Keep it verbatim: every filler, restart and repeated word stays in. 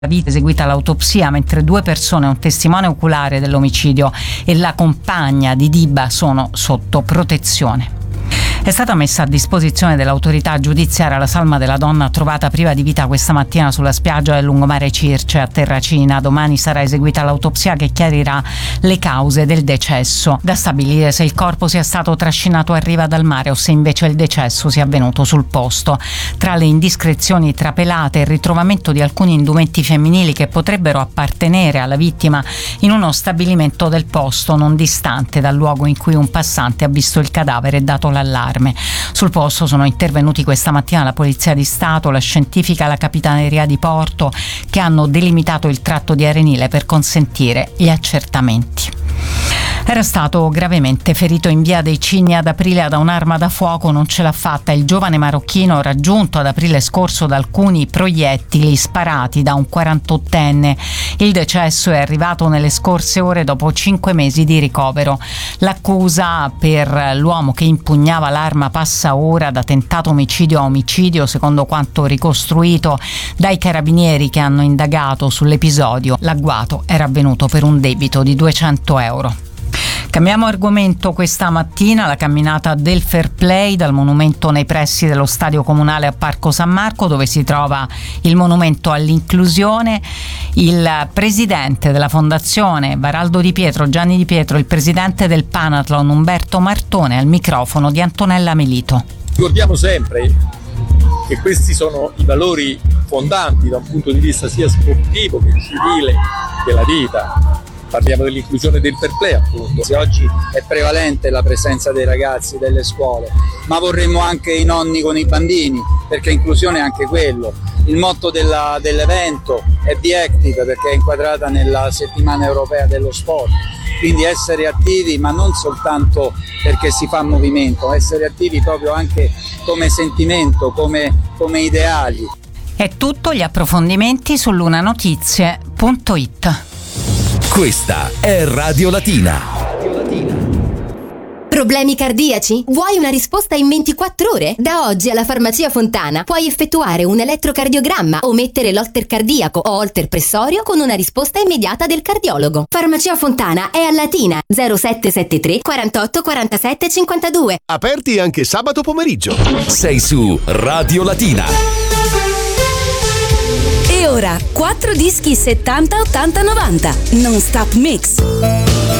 vita eseguita l'autopsia, mentre due persone, un testimone oculare dell'omicidio e la compagna di Diba, sono sotto protezione. È stata messa a disposizione dell'autorità giudiziaria la salma della donna trovata priva di vita questa mattina sulla spiaggia del lungomare Circe a Terracina. Domani sarà eseguita l'autopsia che chiarirà le cause del decesso. Da stabilire se il corpo sia stato trascinato a riva dal mare o se invece il decesso sia avvenuto sul posto. Tra le indiscrezioni trapelate, il ritrovamento di alcuni indumenti femminili che potrebbero appartenere alla vittima in uno stabilimento del posto non distante dal luogo in cui un passante ha visto il cadavere e dato l'allarme. Sul posto sono intervenuti questa mattina la Polizia di Stato, la Scientifica e la Capitaneria di Porto, che hanno delimitato il tratto di arenile per consentire gli accertamenti. Era stato gravemente ferito in via dei Cigni ad aprile da un'arma da fuoco, non ce l'ha fatta il giovane marocchino raggiunto ad aprile scorso da alcuni proiettili sparati da un quarantottenne. Il decesso è arrivato nelle scorse ore dopo cinque mesi di ricovero. L'accusa per l'uomo che impugnava l'arma passa ora da tentato omicidio a omicidio, secondo quanto ricostruito dai carabinieri che hanno indagato sull'episodio. L'agguato era avvenuto per un debito di duecento euro. Cambiamo argomento questa mattina, la camminata del Fair Play dal monumento nei pressi dello stadio comunale a Parco San Marco, dove si trova il monumento all'inclusione. Il presidente della fondazione Varaldo Di Pietro, Gianni Di Pietro, il presidente del Panathlon Umberto Martone al microfono di Antonella Melito. Ricordiamo sempre che questi sono i valori fondanti da un punto di vista sia sportivo che civile della vita. Parliamo dell'inclusione del fair play, appunto. Se oggi è prevalente la presenza dei ragazzi delle scuole, ma vorremmo anche i nonni con i bambini, perché inclusione è anche quello. Il motto della, dell'evento è Be Active, perché è inquadrata nella settimana europea dello sport. Quindi essere attivi, ma non soltanto perché si fa movimento, essere attivi proprio anche come sentimento, come, come ideali. È tutto, gli approfondimenti su lunanotizie punto it. Questa è Radio Latina. Problemi cardiaci? Vuoi una risposta in ventiquattro ore? Da oggi alla Farmacia Fontana puoi effettuare un elettrocardiogramma o mettere l'holter cardiaco o holter pressorio con una risposta immediata del cardiologo. Farmacia Fontana è a Latina, zero sette sette tre quarantotto quarantasette cinquantadue. Aperti anche sabato pomeriggio. Sei su Radio Latina. E ora quattro dischi settanta ottanta novanta Non Stop Mix.